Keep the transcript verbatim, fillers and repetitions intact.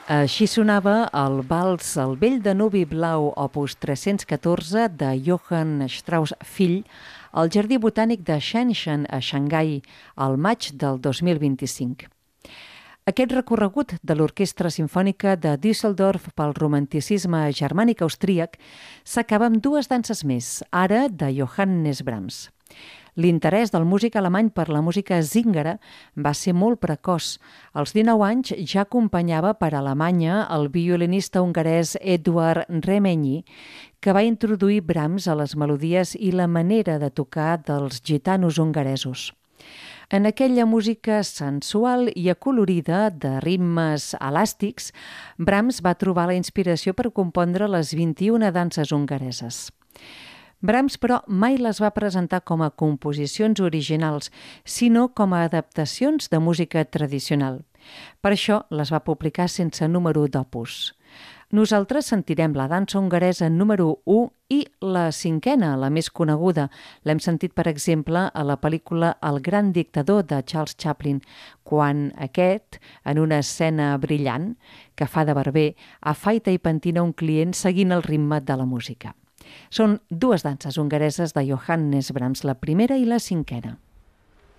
Així sonava el vals El vell danubi blau, opus tres-cents catorze, de Johann Strauss fill, al Jardí Botànic de Shenzhen, a Xangai, al maig del dos mil vint-i-cinc. Aquest recorregut de l'Orquestra Simfònica de Düsseldorf pel romanticisme germànic austríac s'acaba amb dues danses més, ara de Johannes Brahms. L'interès del músic alemany per la música zíngara va ser molt precoç. Als dinou anys ja acompanyava per Alemanya el violinista hongarès Eduard Remenyi, que va introduir Brahms a les melodies i la manera de tocar dels gitanos hongaresos. En aquella música sensual i acolorida de ritmes elàstics, Brahms va trobar la inspiració per compondre les vint-i-una danses hongareses. Brahms, però, mai les va presentar com a composicions originals, sinó com a adaptacions de música tradicional. Per això les va publicar sense número d'opus. Nosaltres sentirem la dansa hongaresa número u i la cinquena, la més coneguda. L'hem sentit, per exemple, a la pel·lícula El gran dictador de Charles Chaplin, quan aquest, en una escena brillant que fa de barber, afaita i pentina un client seguint el ritme de la música. Són dues danses hongareses de Johannes Brahms, la primera i la cinquena.